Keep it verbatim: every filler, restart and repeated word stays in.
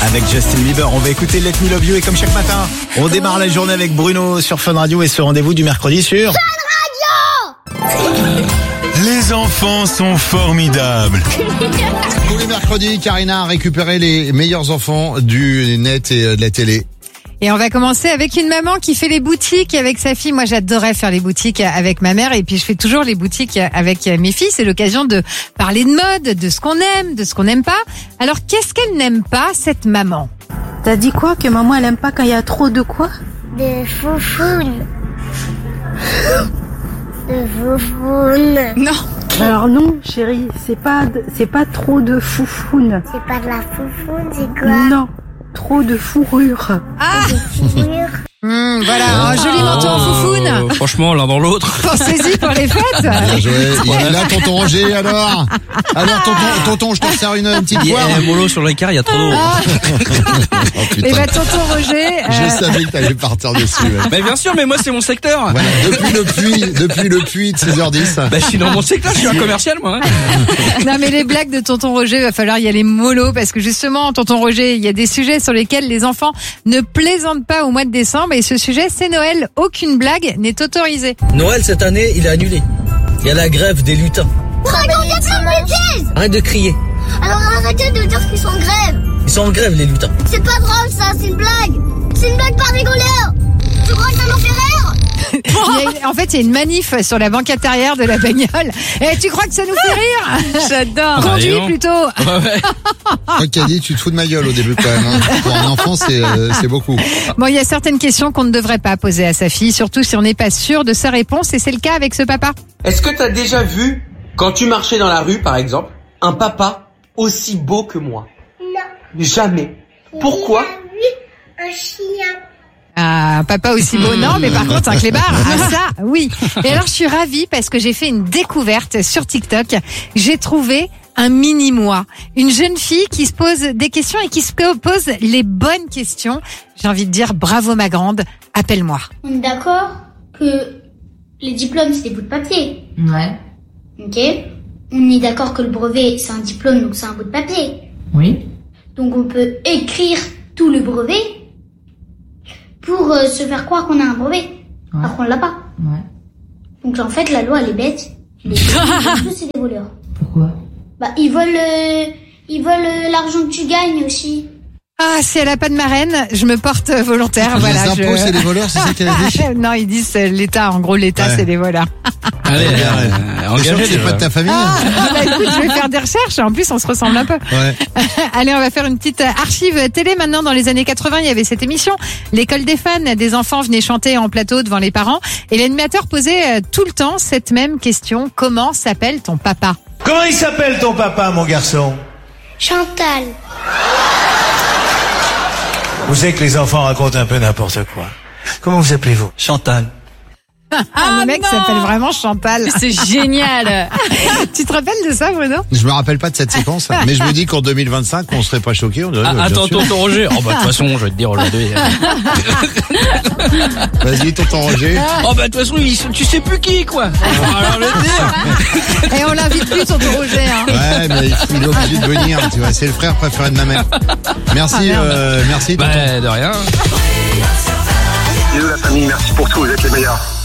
avec Justin Bieber. On va écouter Let Me Love You et comme chaque matin, on démarre la journée avec Bruno sur Fun Radio et ce rendez-vous du mercredi sur Fun Radio. Les enfants sont formidables. Tous les mercredis, Karina a récupéré les meilleurs enfants du net et de la télé. Et on va commencer avec une maman qui fait les boutiques avec sa fille. Moi, j'adorais faire les boutiques avec ma mère et puis je fais toujours les boutiques avec mes filles. C'est l'occasion de parler de mode, de ce qu'on aime, de ce qu'on n'aime pas. Alors, qu'est-ce qu'elle n'aime pas, cette maman? T'as dit quoi? Que maman, elle aime pas quand il y a trop de quoi? De foufounes. De foufounes. Non. Alors non, chérie, c'est pas, de- c'est pas trop de foufounes. C'est pas de la foufoune, c'est quoi? Non, trop de fourrure. Ah, Fourrure. Hum, voilà, un joli manteau en foufoune. Euh, franchement, l'un dans l'autre. Pensez-y pour les fêtes. Bien joué. Il est là, tonton Roger, alors Alors, tonton, tonton, je t'en sers une, une petite Il y poire. a un mollo sur l'écart, il y a trop d'eau. Ah, Oh, et putain. bah, tonton Roger. Je euh, savais que t'allais partir dessus. ouais. Mais bien sûr, mais moi c'est mon secteur. Voilà, depuis le puits, depuis le puits de seize heures dix. Bah, je suis dans mon secteur, je suis un commercial moi. hein. Non mais les blagues de tonton Roger, va falloir y aller mollo parce que justement, tonton Roger, il y a des sujets sur lesquels les enfants ne plaisantent pas au mois de décembre et ce sujet c'est Noël. Aucune blague n'est autorisée. Noël, cette année, il est annulé. Il y a la grève des lutins. Regardez comme les bêtises. Arrête de crier. Alors arrêtez de dire qu'ils sont en grève. Ils sont en grève, les lutins. C'est pas drôle ça, c'est une blague. C'est une blague pas rigoleur. Tu crois que ça nous fait rire? Il y a- en fait, il y a une manif sur la banquette arrière de la bagnole. Et tu crois que ça nous fait rire? J'adore. Bah, dis Conduis donc. plutôt. Ouais, ouais. Toi qui as dit, tu te fous de ma gueule au début quand même. hein. Pour un enfant, c'est euh, c'est beaucoup. Bon, il y a certaines questions qu'on ne devrait pas poser à sa fille, surtout si on n'est pas sûr de sa réponse. Et c'est le cas avec ce papa. Est-ce que t'as déjà vu, quand tu marchais dans la rue par exemple, un papa aussi beau que moi? Non. Jamais. Pourquoi? Il a vu un chien. Ah, papa aussi beau, non, mais par contre, un clébard, ah, ça, oui. Et alors, je suis ravie parce que j'ai fait une découverte sur TikTok. J'ai trouvé un mini-moi. Une jeune fille qui se pose des questions et qui se pose les bonnes questions. J'ai envie de dire bravo ma grande, appelle-moi. On est d'accord que les diplômes, c'est des bouts de papier. Ouais. Ok. On est d'accord que le brevet, c'est un diplôme, donc c'est un bout de papier. Oui. Donc on peut écrire tout le brevet pour euh, se faire croire qu'on a un brevet. Ouais. Alors qu'on l'a pas. Ouais. Donc en fait, la loi, elle est bête. Les gens, tous, c'est des voleurs. Pourquoi? Bah, ils volent, euh, ils volent euh, l'argent que tu gagnes aussi. Ah, si elle a pas de marraine, je me porte volontaire. Les voilà. impôts, je... c'est les voleurs, c'est ça qu'elle a dit. Non, ils disent euh, l'État. En gros, l'État, Ouais. c'est les voleurs. Allez, Ouais. euh, T'es sûr engagez que c'est pas de ta famille? Ah, bah écoute, je vais faire des recherches. En plus, on se ressemble un peu. Ouais. Allez, on va faire une petite archive télé maintenant. Dans les années quatre-vingts, il y avait cette émission, l'école des fans. Des enfants venaient chanter en plateau devant les parents. Et l'animateur posait euh, tout le temps cette même question. Comment s'appelle ton papa? Comment il s'appelle ton papa, mon garçon? Chantal. Vous savez que les enfants racontent un peu n'importe quoi. Comment vous appelez-vous? Chantal. Ah, le mec s'appelle vraiment Chantal. C'est génial. Tu te rappelles de ça, Bruno? Je me rappelle pas de cette séquence, mais je me dis qu'en deux mille vingt-cinq, on serait pas choqué. On dirait, Ah, bien attends, sûr. tonton Roger. Oh bah de toute façon, je vais te dire aujourd'hui. Vas-y, tonton Roger. Oh bah de toute façon, il- tu sais plus qui quoi. Alors je vais te dire. Et on l'invite plus, tonton Roger. Hein. Ouais, mais il est obligé de venir, tu vois. C'est le frère préféré de ma mère. Merci, Ah, merde. euh, merci, tonton. Bah de rien. Bisous la famille, merci pour tout, vous êtes les meilleurs.